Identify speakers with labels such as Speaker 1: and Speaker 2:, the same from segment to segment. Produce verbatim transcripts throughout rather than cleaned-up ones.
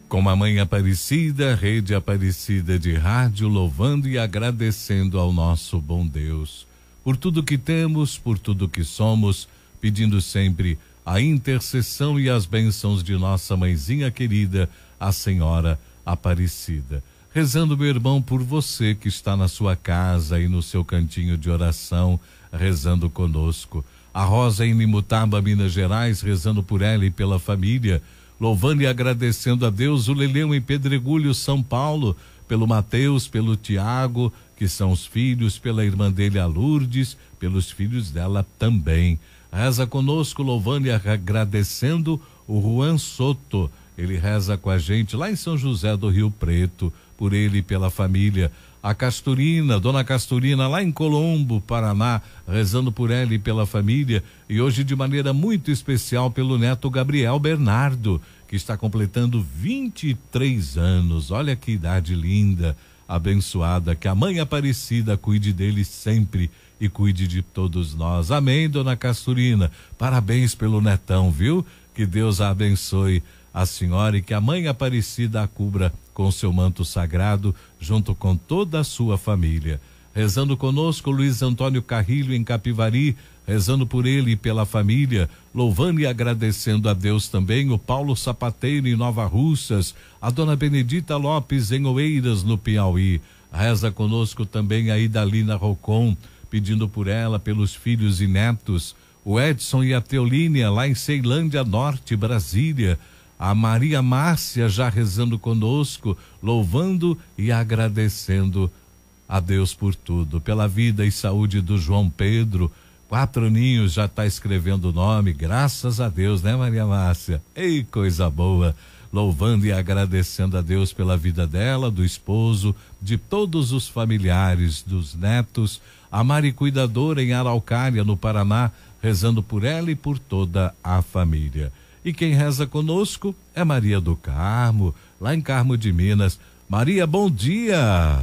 Speaker 1: Com a Mãe Aparecida, Rede Aparecida de Rádio, louvando e agradecendo ao nosso bom Deus por tudo que temos, por tudo que somos, pedindo sempre a intercessão e as bênçãos de nossa mãezinha querida, a Senhora Aparecida. Rezando, meu irmão, por você que está na sua casa e no seu cantinho de oração, rezando conosco. A Rosa em Imutaba, Minas Gerais, rezando por ela e pela família, louvando e agradecendo a Deus. O Leleu em Pedregulho, São Paulo, pelo Mateus, pelo Tiago, que são os filhos, pela irmã dele, a Lourdes, pelos filhos dela também. Reza conosco, louvando e agradecendo o Juan Soto. Ele reza com a gente lá em São José do Rio Preto, por ele e pela família. A Casturina, Dona Casturina, lá em Colombo, Paraná, rezando por ela e pela família, e hoje de maneira muito especial pelo neto Gabriel Bernardo, que está completando vinte e três anos. Olha que idade linda, abençoada, que a Mãe Aparecida cuide dele sempre e cuide de todos nós. Amém, Dona Casturina? Parabéns pelo netão, viu? Que Deus a abençoe a senhora e que a Mãe Aparecida a cubra com seu manto sagrado, junto com toda a sua família. Rezando conosco, Luiz Antônio Carrilho em Capivari, rezando por ele e pela família, louvando e agradecendo a Deus também, o Paulo Sapateiro em Nova Russas, a Dona Benedita Lopes em Oeiras, no Piauí. Reza conosco também a Idalina Rocon, pedindo por ela, pelos filhos e netos, o Edson e a Teolínia lá em Ceilândia Norte, Brasília. A Maria Márcia já rezando conosco, louvando e agradecendo a Deus por tudo, pela vida e saúde do João Pedro, quatro aninhos, já está escrevendo o nome, graças a Deus, né, Maria Márcia? Ei, coisa boa, louvando e agradecendo a Deus pela vida dela, do esposo, de todos os familiares, dos netos. A Mari Cuidadora em Araucária, no Paraná, rezando por ela e por toda a família. E quem reza conosco é Maria do Carmo, lá em Carmo de Minas. Maria, bom dia!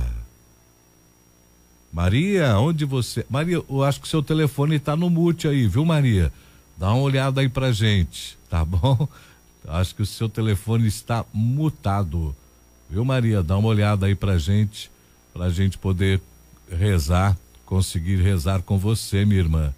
Speaker 1: Maria, onde você... Maria, eu acho que seu telefone tá no mute aí, viu, Maria? Dá uma olhada aí pra gente, tá bom? Acho que o seu telefone está mutado, viu, Maria? Dá uma olhada aí pra gente, pra gente poder rezar, conseguir rezar com você, minha irmã.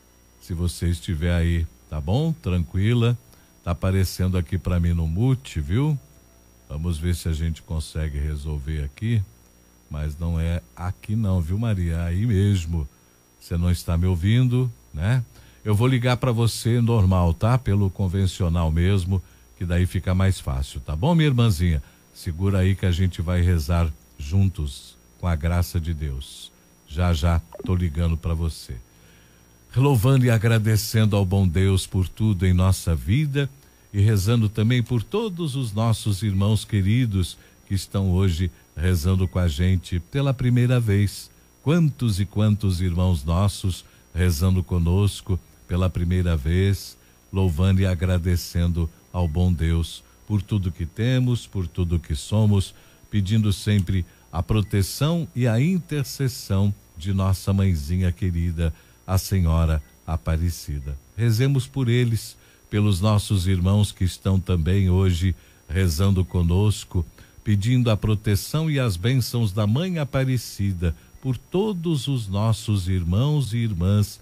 Speaker 1: Se você estiver aí, tá bom? Tranquila. Tá aparecendo aqui para mim no mute, viu? Vamos ver se a gente consegue resolver aqui, mas não é aqui não, viu, Maria? É aí mesmo. Você não está me ouvindo, né? Eu vou ligar para você normal, tá? Pelo convencional mesmo, que daí fica mais fácil, tá bom, minha irmãzinha? Segura aí que a gente vai rezar juntos, com a graça de Deus. Já já tô ligando para você. Louvando e agradecendo ao bom Deus por tudo em nossa vida e rezando também por todos os nossos irmãos queridos que estão hoje rezando com a gente pela primeira vez. Quantos e quantos irmãos nossos rezando conosco pela primeira vez, louvando e agradecendo ao bom Deus por tudo que temos, por tudo que somos, pedindo sempre a proteção e a intercessão de nossa mãezinha querida, a Senhora Aparecida. Rezemos por eles, pelos nossos irmãos que estão também hoje rezando conosco, pedindo a proteção e as bênçãos da Mãe Aparecida por todos os nossos irmãos e irmãs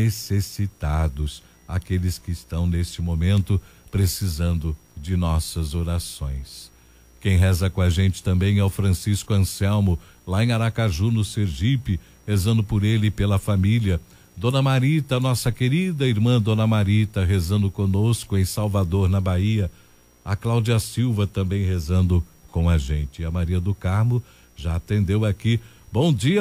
Speaker 1: necessitados, aqueles que estão neste momento precisando de nossas orações. Quem reza com a gente também é o Francisco Anselmo, lá em Aracaju, no Sergipe, rezando por ele e pela família. Dona Marita, nossa querida irmã Dona Marita, rezando conosco em Salvador, na Bahia. A Cláudia Silva também rezando com a gente. E a Maria do Carmo já atendeu aqui. Bom dia,